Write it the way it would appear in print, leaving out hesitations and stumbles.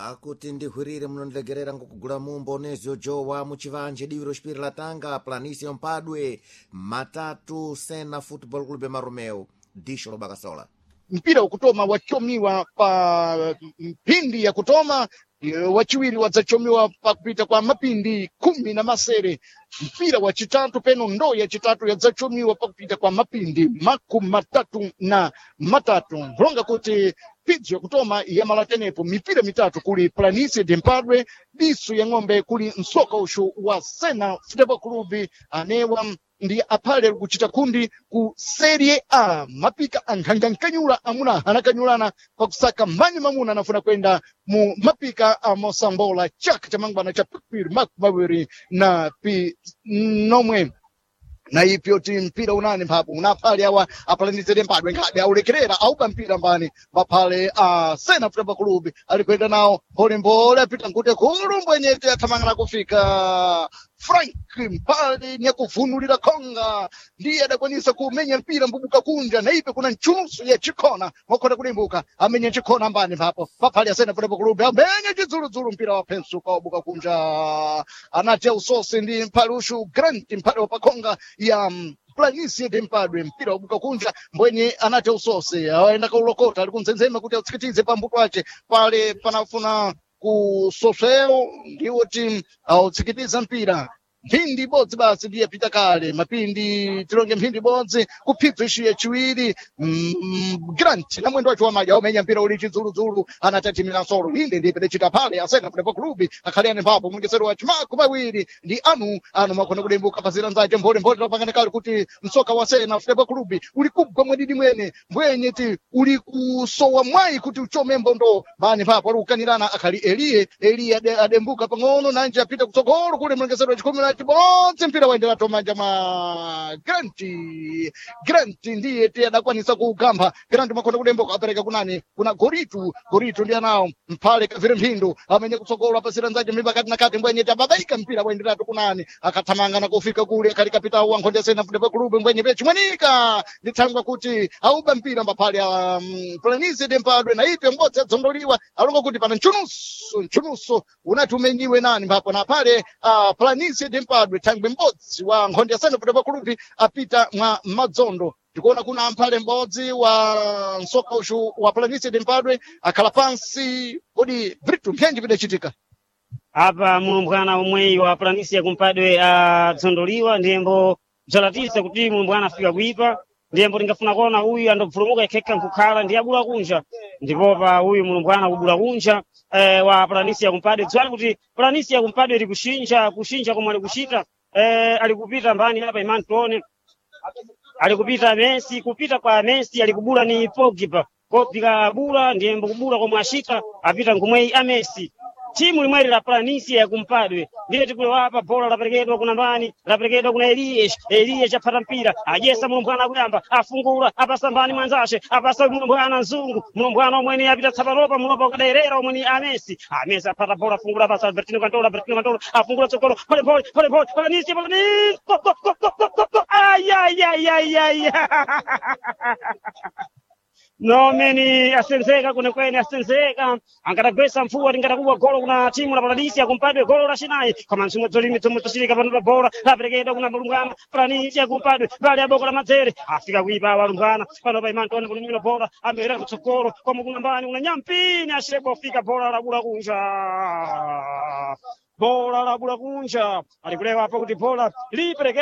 akuti ndihwirire munondilegerera nkukugula mumbo nezyojowa muchivanje diwiro xipiri latanga Planície Mpadwe matatu Sena Football Club Maromeu disho lobakasola mpira wakutoma wachomiwa pa mphindi ya kutoma wachiwiri wadzachomiwa pakupita kwa mapindi 10 mpira wa chitatu peno ndo ya chitatu yadzachomiwa pakupita kwa mapindi 33 vulonga kuti pidzo yakutoma ya malatenepo mipira mitatu kuli Planície de Mpadwe diso ya ng'ombe kuli msoka ushu wa Sena Football Club anewa ndi aphale kuchita kundi ku Serie A mapika ankhangankanyula amuna hanakanyulana pakusaka mani mamuna anafuna kwenda mu mapika a Mosambola chaka cha mangwana cha pipiri makubawiri na pi nomwe na ipyo ti mpira unani mphapo unaphale awa Planície de Mpadwe nkhabe aulekerera aupa mpira mbani maphale a Sena Football Club alikwenda nawo mbole apita nkute kulumbwenyete athamangana kufika Frank Mpale ni kuvunulira konga ndiye adakwanisa kumenya mpira mbubuka kunja na ipe kuna nchunusu ya chikona mwakonda kulimbuka amenya chikona mbani mpapo paphali ya Sena Football Club amenya chidzuludzulu mpira wa pensu kwa ubuka kunja anatia usosi ndi Mpale ushu Grant Mpale wa pakonga ya Planície de Mpadwe mpira wabuka kunja mbwenye anate usose awaenda kaulokota alikunzenzema kuti autsikitize pambuto wache pale panafuna kusoseo ndiwo ti autsikitiza mpira mphindi bodzi basi ndiye pita kale mapindi tilonge mphindi bodzi kuphidzwa ishiye chiwiri Grant na mwendo wacho wamaja aumenya mpira uli chidzuludzulu anatatimira solo inde ndiye pedechita phale ya Sena Football Club akhaliane mphapo mungesero wacho makubawiri ndi anu makhona kulembuka pazira nzache mbole tapangana kale kuti msoka wa Sena Football Club uli kubwa mwedidi mwene mbwenye ti uli kusowa mwayi kuti uchome mbondo bani mphapo ali kukanirana akhali Eliye adembuka pang'ono nanje apita kutsogolo kule mungesero wachikumi chibodzi mpira waendera tomanja ma Grant ndiye ti adakwanisa kugamba Grant makhona kudembuka apereka kunani kuna Goritu ndiye nawo mphale kavire mphindu amenye kutsogola pasira nzaje mimba kati na kati mbwenye tababaika mpira waendera kunani akathamanga na kufika kule akali kapita wa nkhonde Sena Football Club mbwenye pechimwenika ndithangwa kuti auba mpira mbaphale ya Planície de Mpadwe na ipe mbodzi adzondoliwa alonga kuti pana nchunuso unati umenyiwe nani mpapo na phale Planície de Mpadwe thangwe mbodzi wa nkhonde ya Sena Football Club apita mwa madzondo tikuona kuna mphale mbodzi wa msoka ushu wa Planície de Mpadwe akhala pansi kodi Britu mphenji pidachitika apa mulumbwana umweyi wa Planície ya Kumpadwe adzondoliwa ndiyembo bzalatisa kuti mulumbwana afika kuipa ndiyembo tingafuna kuona uyu andobvulumuka ikhekha nkukhala ndiye abula kunja ndipo pa uyu mulumbwana kubula kunja wa Planície ya Kumpadwe dziwani kuti Planície ya Kumpadwe ili kushinja komwe ali kuchita ali kupita mbani hapa Imani Tone ali kupita Messi kupita kwa Messi ali kubula ni Pogba kopika bula ndiyembo kubula komwe ashita apita nkumweyi a Messi timu limweli la Planície ya Kumpadwe ndiye tikulewa hapa bola laperekedwa kuna mbani laperekedwa kuna Eliye chapata mpira ajesa mulumbwana kuyamba afungula apasambani mwanzace apasa mulumbwana nzungu mulumbwana omweni apita tsapalopa mulopa kadairera omweni Messi apata bola afungula apasa Albertino Cantola afungula tsokolo pole Planície ay no meni asenzeka kwenekweni asenzeka angatagwesa mfuwa tingatakuwa golo kuna timu la Planície ya Kumpadwe golo la shinayi kama nsimwe dzolimi tomwe tosilika pano pa bola laperekedwa kuna mulumbwana Planície ya Kumpadwe bali ya boko la madzere afika kuipa walumbwana pano pa Imani Tone kulimira bola amera kutsogolo koma kuna mbani kuna nyampini ashebo afika bola labula kunja alikulewa hapo kuti bola lipereke